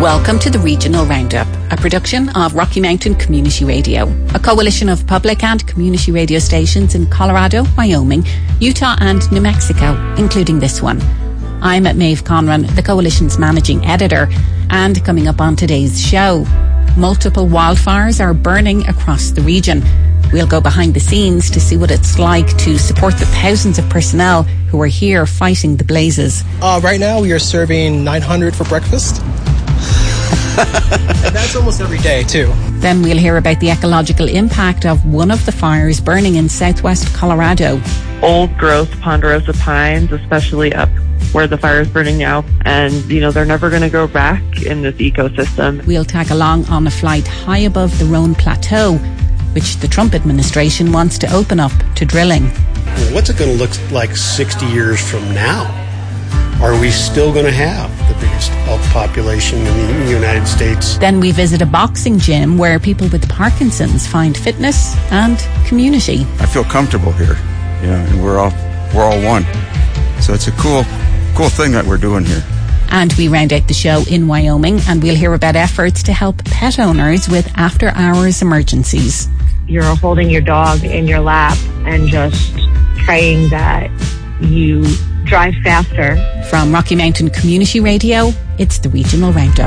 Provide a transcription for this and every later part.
Welcome to the Regional Roundup, a production of Rocky Mountain Community Radio, a coalition of public and community radio stations in Colorado, Wyoming, Utah and New Mexico, including this one. I'm Maeve Conran, the coalition's managing editor, and coming up on today's show, multiple wildfires are burning across the region. We'll go behind the scenes to see what it's like to support the thousands of personnel who are here fighting the blazes. Right now we are serving 900 for breakfast. And that's almost every day too. Then we'll hear about the ecological impact of one of the fires burning in southwest Colorado. Old growth ponderosa pines, especially up where the fire is burning now, and they're never going to go back in this ecosystem. We'll tag along on a flight high above the Roan Plateau, which the Trump administration wants to open up to drilling. What's it going to look like 60 years from now? Are we still going to have the biggest elk population in the United States? Then we visit a boxing gym where people with Parkinson's find fitness and community. I feel comfortable here, and we're all one. So it's a cool thing that we're doing here. And we round out the show in Wyoming, and we'll hear about efforts to help pet owners with after-hours emergencies. You're holding your dog in your lap and just praying that you drive faster. From Rocky Mountain Community Radio, it's the Regional Roundup.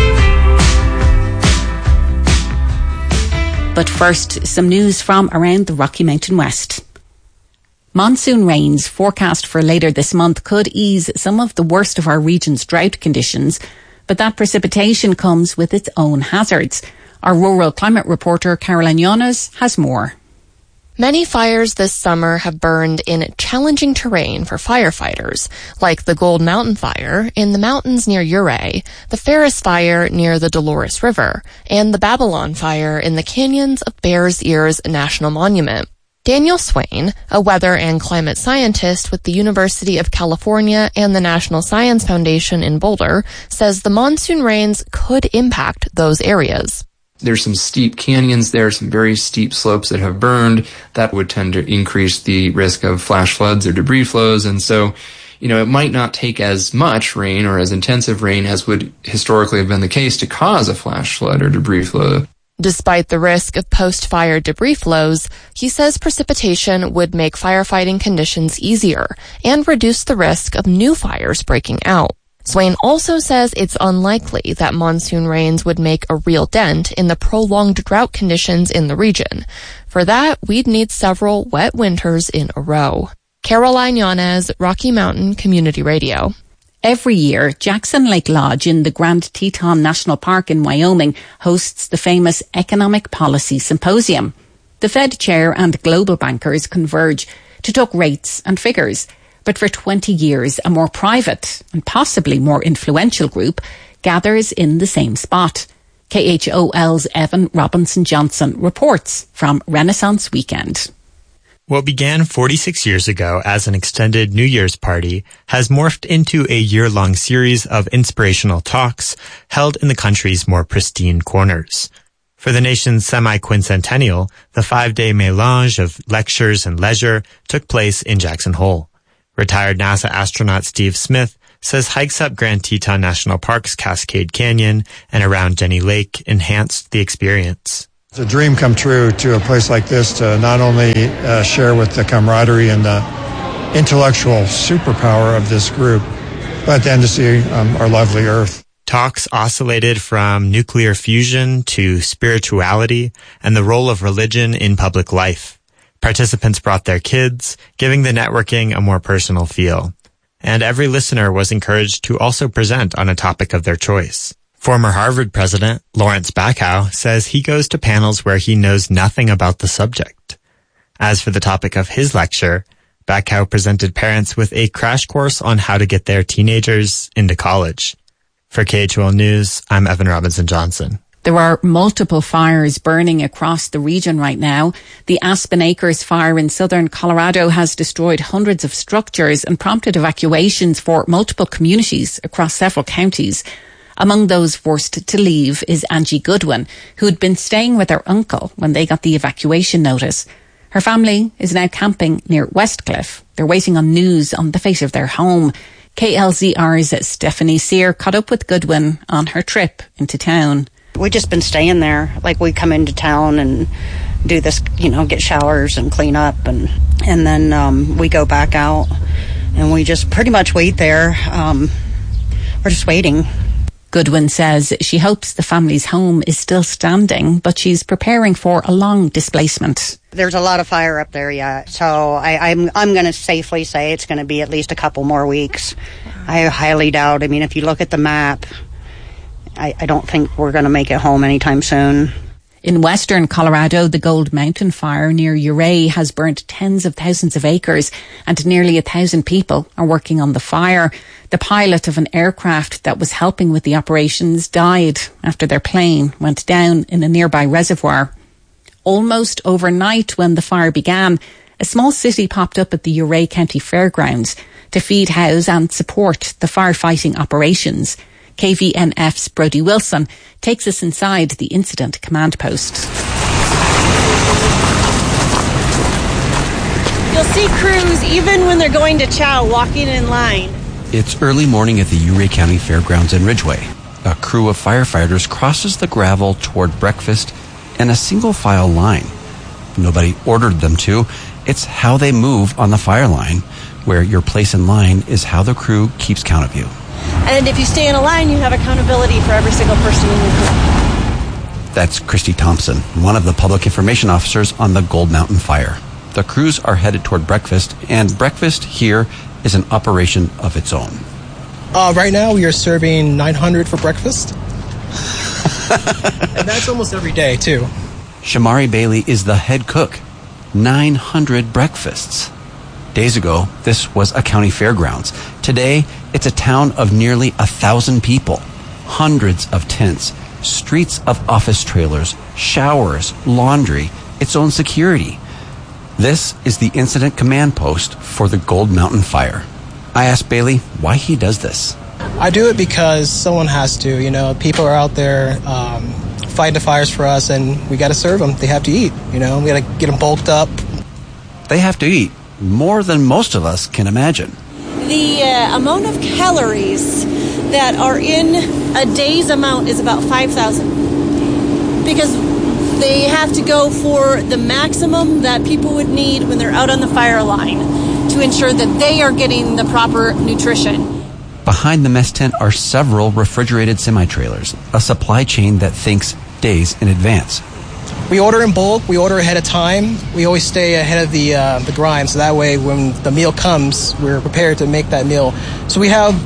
But first, some news from around the Rocky Mountain West. Monsoon rains forecast for later this month could ease some of the worst of our region's drought conditions, but that precipitation comes with its own hazards. Our rural climate reporter Caroline Yonas has more. Many fires this summer have burned in challenging terrain for firefighters, like the Gold Mountain Fire in the mountains near Ouray, the Ferris Fire near the Dolores River, and the Babylon Fire in the canyons of Bears Ears National Monument. Daniel Swain, a weather and climate scientist with the University of California and the National Science Foundation in Boulder, says the monsoon rains could impact those areas. There's some steep canyons there, some very steep slopes that have burned. That would tend to increase the risk of flash floods or debris flows. And so, it might not take as much rain or as intensive rain as would historically have been the case to cause a flash flood or debris flow. Despite the risk of post-fire debris flows, he says precipitation would make firefighting conditions easier and reduce the risk of new fires breaking out. Swain also says it's unlikely that monsoon rains would make a real dent in the prolonged drought conditions in the region. For that, we'd need several wet winters in a row. Caroline Yanez, Rocky Mountain Community Radio. Every year, Jackson Lake Lodge in the Grand Teton National Park in Wyoming hosts the famous Economic Policy Symposium. The Fed chair and global bankers converge to talk rates and figures. But for 20 years, a more private and possibly more influential group gathers in the same spot. KHOL's Evan Robinson-Johnson reports from Renaissance Weekend. What began 46 years ago as an extended New Year's party has morphed into a year-long series of inspirational talks held in the country's more pristine corners. For the nation's semi-quincentennial, the 5-day mélange of lectures and leisure took place in Jackson Hole. Retired NASA astronaut Steve Smith says hikes up Grand Teton National Park's Cascade Canyon and around Jenny Lake enhanced the experience. It's a dream come true to a place like this to not only share with the camaraderie and the intellectual superpower of this group, but then to see our lovely Earth. Talks oscillated from nuclear fusion to spirituality and the role of religion in public life. Participants brought their kids, giving the networking a more personal feel. And every listener was encouraged to also present on a topic of their choice. Former Harvard president Lawrence Bacow says he goes to panels where he knows nothing about the subject. As for the topic of his lecture, Bacow presented parents with a crash course on how to get their teenagers into college. For KHOL News, I'm Evan Robinson-Johnson. There are multiple fires burning across the region right now. The Aspen Acres fire in southern Colorado has destroyed hundreds of structures and prompted evacuations for multiple communities across several counties. Among those forced to leave is Angie Goodwin, who had been staying with her uncle when they got the evacuation notice. Her family is now camping near Westcliff. They're waiting on news on the fate of their home. KLZR's Stephanie Sear caught up with Goodwin on her trip into town. We've just been staying there. Like, we come into town and do this, get showers and clean up, and then we go back out and we just pretty much wait there. We're just waiting. Goodwin says she hopes the family's home is still standing, but she's preparing for a long displacement. There's a lot of fire up there yet, so I'm going to safely say it's going to be at least a couple more weeks. I highly doubt. I mean, if you look at the map, I don't think we're going to make it home anytime soon. In western Colorado, the Gold Mountain fire near Ouray has burnt tens of thousands of acres, and nearly 1,000 people are working on the fire. The pilot of an aircraft that was helping with the operations died after their plane went down in a nearby reservoir. Almost overnight, when the fire began, a small city popped up at the Ouray County Fairgrounds to feed, house and support the firefighting operations. KVNF's Brody Wilson takes us inside the incident command post. You'll see crews, even when they're going to chow, walking in line. It's early morning at the Ouray County Fairgrounds in Ridgway. A crew of firefighters crosses the gravel toward breakfast in a single file line. Nobody ordered them to. It's how they move on the fire line, where your place in line is how the crew keeps count of you. And if you stay in a line, you have accountability for every single person in your crew. That's Christy Thompson, one of the public information officers on the Gold Mountain fire. The crews are headed toward breakfast, and breakfast here is an operation of its own. Right now we are serving 900 for breakfast. And that's almost every day, too. Shamari Bailey is the head cook. 900 breakfasts. Days ago, this was a county fairgrounds. Today, it's a town of nearly 1,000 people. Hundreds of tents, streets of office trailers, showers, laundry, its own security. This is the incident command post for the Gold Mountain fire. I asked Bailey why he does this. I do it because someone has to. People are out there fighting the fires for us, and we got to serve them. They have to eat. We got to get them bulked up. They have to eat more than most of us can imagine. The amount of calories that are in a day's amount is about 5,000. Because they have to go for the maximum that people would need when they're out on the fire line to ensure that they are getting the proper nutrition. Behind the mess tent are several refrigerated semi-trailers, a supply chain that thinks days in advance. We order in bulk. We order ahead of time. We always stay ahead of the grind, so that way when the meal comes, we're prepared to make that meal. So we have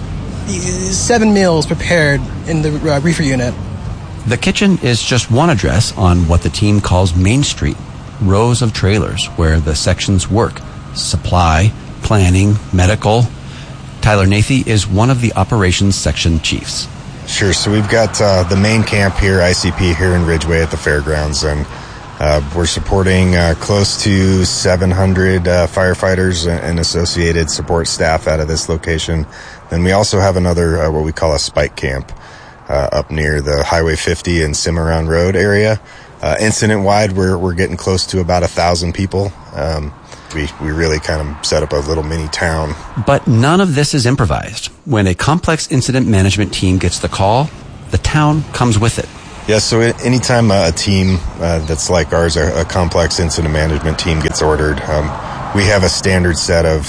7 meals prepared in the reefer unit. The kitchen is just one address on what the team calls Main Street, rows of trailers where the sections work. Supply, planning, medical. Tyler Nathy is one of the operations section chiefs. Sure. So we've got the main camp here, ICP, here in Ridgway at the fairgrounds, and we're supporting close to 700 firefighters and associated support staff out of this location. Then we also have another, what we call a spike camp, up near the Highway 50 and Cimarron Road area. Incident-wide, we're getting close to about 1,000 people. We really kind of set up a little mini town. But none of this is improvised. When a complex incident management team gets the call, the town comes with it. Yeah, so anytime a team that's like ours, a complex incident management team gets ordered, we have a standard set of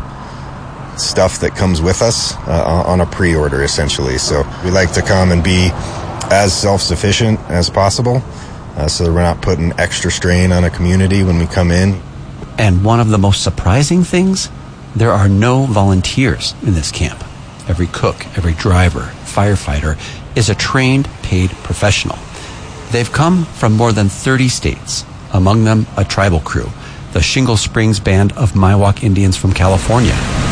stuff that comes with us on a pre-order, essentially. So we like to come and be as self-sufficient as possible so that we're not putting extra strain on a community when we come in. And one of the most surprising things, there are no volunteers in this camp. Every cook, every driver, firefighter is a trained, paid professional. They've come from more than 30 states, among them a tribal crew, the Shingle Springs Band of Miwok Indians from California.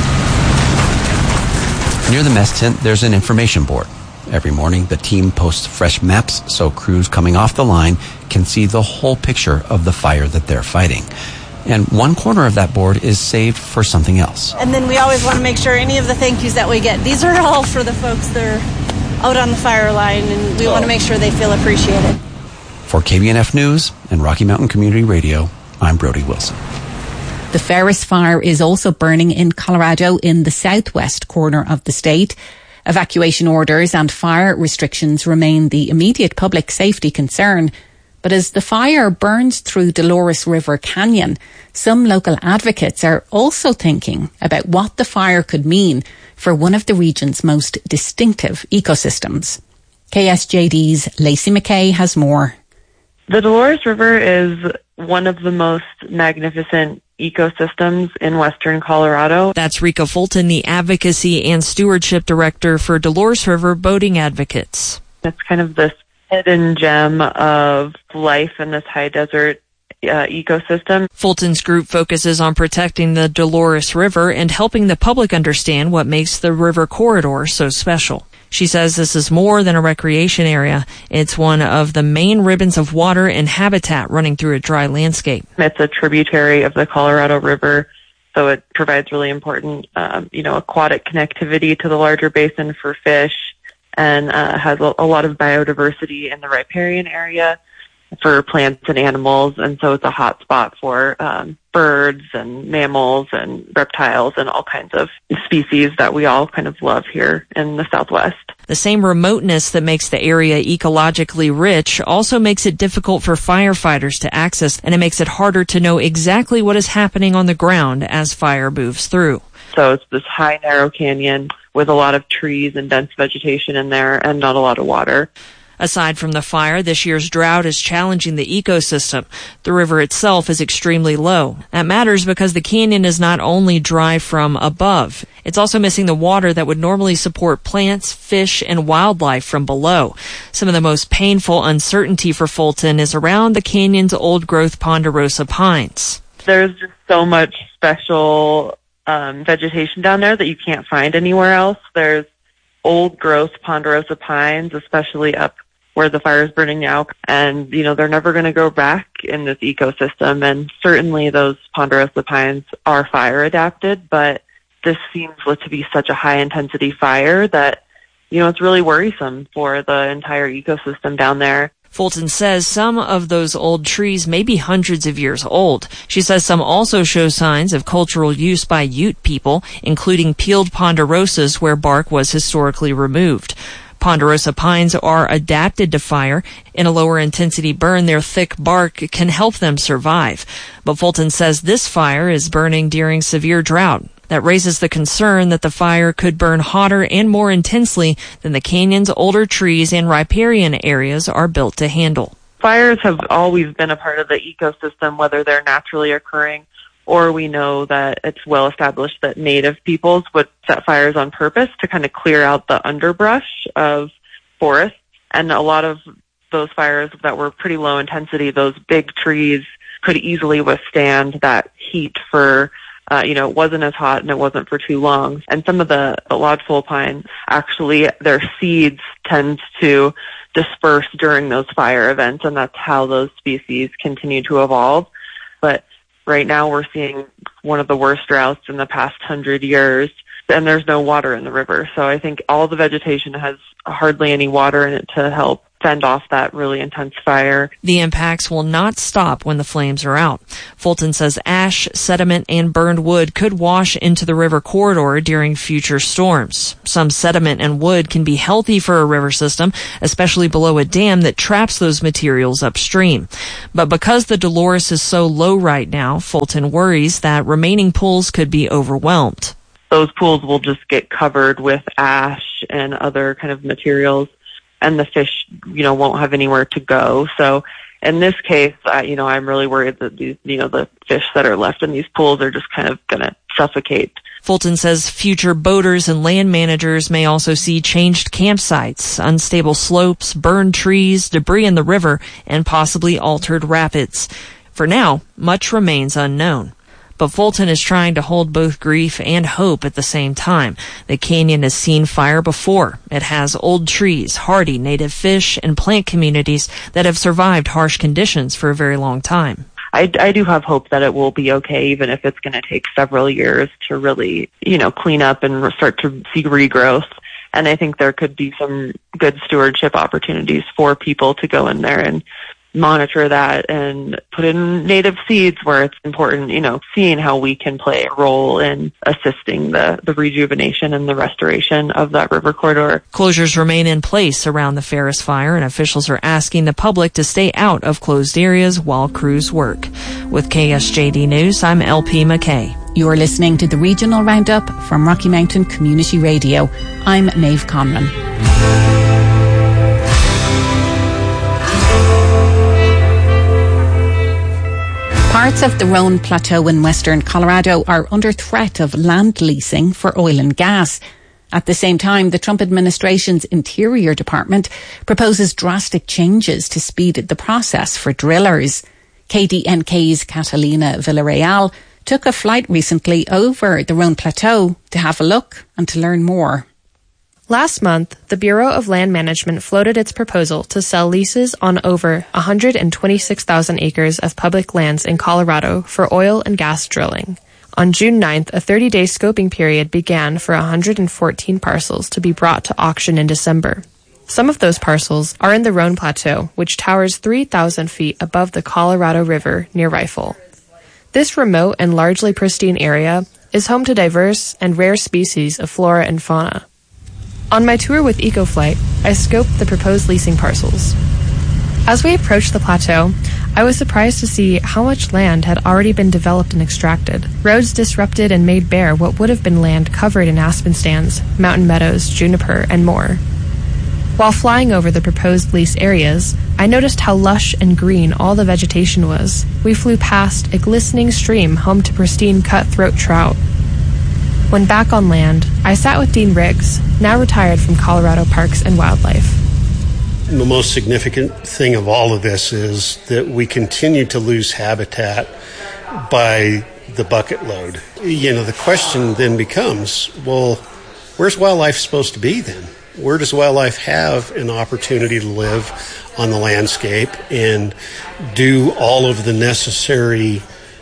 Near the mess tent, there's an information board. Every morning, the team posts fresh maps so crews coming off the line can see the whole picture of the fire that they're fighting. And one corner of that board is saved for something else. And then we always want to make sure any of the thank yous that we get, these are all for the folks that are out on the fire line, and we want to make sure they feel appreciated. For KBNF News and Rocky Mountain Community Radio, I'm Brody Wilson. The Ferris Fire is also burning in Colorado in the southwest corner of the state. Evacuation orders and fire restrictions remain the immediate public safety concern. But as the fire burns through Dolores River Canyon, some local advocates are also thinking about what the fire could mean for one of the region's most distinctive ecosystems. KSJD's Lacey McKay has more. The Dolores River is one of the most magnificent ecosystems in western Colorado. That's Rika Fulton, the Advocacy and Stewardship Director for Dolores River Boating Advocates. It's kind of this hidden gem of life in this high desert ecosystem. Fulton's group focuses on protecting the Dolores River and helping the public understand what makes the river corridor so special. She says this is more than a recreation area. It's one of the main ribbons of water and habitat running through a dry landscape. It's a tributary of the Colorado River, so it provides really important, aquatic connectivity to the larger basin for fish, and has a lot of biodiversity in the riparian area for plants and animals, and so it's a hot spot for birds and mammals and reptiles and all kinds of species that we all kind of love here in the Southwest. The same remoteness that makes the area ecologically rich also makes it difficult for firefighters to access, and it makes it harder to know exactly what is happening on the ground as fire moves through. So it's this high, narrow canyon with a lot of trees and dense vegetation in there and not a lot of water. Aside from the fire, this year's drought is challenging the ecosystem. The river itself is extremely low. That matters because the canyon is not only dry from above, it's also missing the water that would normally support plants, fish, and wildlife from below. Some of the most painful uncertainty for Fulton is around the canyon's old-growth ponderosa pines. There's just so much special vegetation down there that you can't find anywhere else. There's old-growth ponderosa pines, especially up where the fire is burning now. And, they're never going to go back in this ecosystem. And certainly those ponderosa pines are fire adapted, but this seems to be such a high intensity fire that, it's really worrisome for the entire ecosystem down there. Fulton says some of those old trees may be hundreds of years old. She says some also show signs of cultural use by Ute people, including peeled ponderosas where bark was historically removed. Ponderosa pines are adapted to fire. In a lower intensity burn, their thick bark can help them survive. But Fulton says this fire is burning during severe drought. That raises the concern that the fire could burn hotter and more intensely than the canyon's older trees and riparian areas are built to handle. Fires have always been a part of the ecosystem, whether they're naturally occurring or we know that it's well established that native peoples would set fires on purpose to kind of clear out the underbrush of forests. And a lot of those fires that were pretty low intensity, those big trees could easily withstand that heat for it wasn't as hot and it wasn't for too long. And some of the lodgepole pines, actually, their seeds tend to disperse during those fire events, and that's how those species continue to evolve. But right now we're seeing one of the worst droughts in the past 100 years, and there's no water in the river. So I think all the vegetation has hardly any water in it to help fend off that really intense fire. The impacts will not stop when the flames are out. Fulton says ash, sediment, and burned wood could wash into the river corridor during future storms. Some sediment and wood can be healthy for a river system, especially below a dam that traps those materials upstream. But because the Dolores is so low right now, Fulton worries that remaining pools could be overwhelmed. Those pools will just get covered with ash and other kind of materials, and the fish, won't have anywhere to go. So in this case, I'm really worried that these, the fish that are left in these pools are just kind of going to suffocate. Fulton says future boaters and land managers may also see changed campsites, unstable slopes, burned trees, debris in the river, and possibly altered rapids. For now, much remains unknown. But Fulton is trying to hold both grief and hope at the same time. The canyon has seen fire before. It has old trees, hardy native fish, and plant communities that have survived harsh conditions for a very long time. I do have hope that it will be okay, even if it's going to take several years to really, clean up and start to see regrowth. And I think there could be some good stewardship opportunities for people to go in there and monitor that and put in native seeds where it's important, seeing how we can play a role in assisting the rejuvenation and the restoration of that river corridor. Closures remain in place around the Ferris fire, and officials are asking the public to stay out of closed areas while crews work. With KSJD News, I'm LP McKay. You're listening to the Regional Roundup from Rocky Mountain Community Radio. I'm Maeve Conran. Parts of the Roan Plateau in western Colorado are under threat of land leasing for oil and gas. At the same time, the Trump administration's Interior Department proposes drastic changes to speed the process for drillers. KDNK's Catalina Villarreal took a flight recently over the Roan Plateau to have a look and to learn more. Last month, the Bureau of Land Management floated its proposal to sell leases on over 126,000 acres of public lands in Colorado for oil and gas drilling. On June 9th, a 30-day scoping period began for 114 parcels to be brought to auction in December. Some of those parcels are in the Roan Plateau, which towers 3,000 feet above the Colorado River near Rifle. This remote and largely pristine area is home to diverse and rare species of flora and fauna. On my tour with EcoFlight, I scoped the proposed leasing parcels. As we approached the plateau, I was surprised to see how much land had already been developed and extracted. Roads disrupted and made bare what would have been land covered in aspen stands, mountain meadows, juniper, and more. While flying over the proposed lease areas, I noticed how lush and green all the vegetation was. We flew past a glistening stream home to pristine cutthroat trout. When back on land, I sat with Dean Riggs, now retired from Colorado Parks and Wildlife. The most significant thing of all of this is that we continue to lose habitat by the bucket load. The question then becomes, well, where's wildlife supposed to be then? Where does wildlife have an opportunity to live on the landscape and do all of the necessary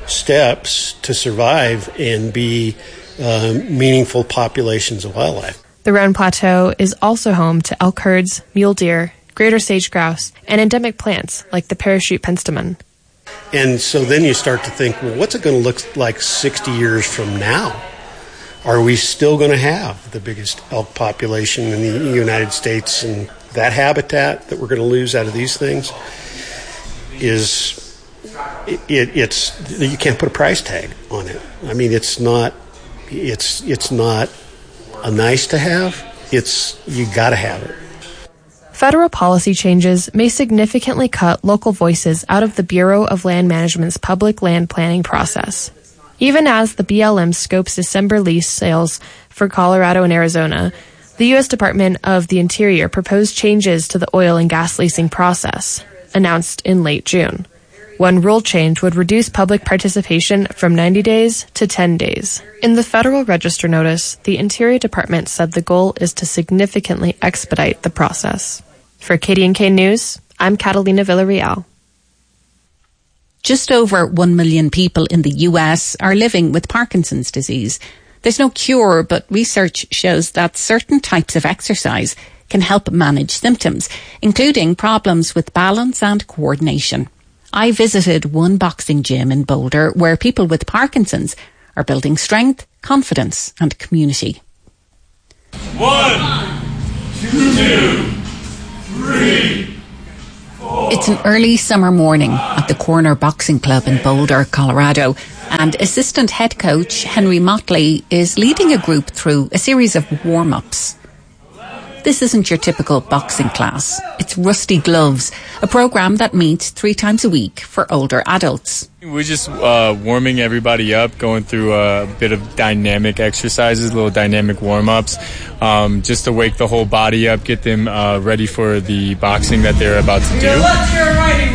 steps to survive and be meaningful populations of wildlife? The Roan Plateau is also home to elk herds, mule deer, greater sage grouse, and endemic plants like the parachute penstemon. And so then you start to think, well, what's it going to look like 60 years from now? Are we still going to have the biggest elk population in the United States? And that habitat that we're going to lose out of these things it's you can't put a price tag on it. I mean, it's not a nice to have. You got to have it. Federal policy changes may significantly cut local voices out of the Bureau of Land Management's public land planning process. Even as the BLM scopes December lease sales for Colorado and Arizona, the U.S. Department of the Interior proposed changes to the oil and gas leasing process, announced in late June. One rule change would reduce public participation from 90 days to 10 days. In the Federal Register notice, the Interior Department said the goal is to significantly expedite the process. For KDNK News, I'm Catalina Villarreal. Just over 1 million people in the US are living with Parkinson's disease. There's no cure, but research shows that certain types of exercise can help manage symptoms, including problems with balance and coordination. I visited one boxing gym in Boulder where people with Parkinson's are building strength, confidence, and community. 1, 2, 3. It's an early summer morning at the Corner Boxing Club in Boulder, Colorado, and assistant head coach Henry Motley is leading a group through a series of warm-ups. This isn't your typical boxing class. It's Rusty Gloves, a program that meets 3 times a week for older adults. We're just warming everybody up, going through a bit of dynamic exercises, little dynamic warm-ups, just to wake the whole body up, get them ready for the boxing that they're about to do. Your left, your right,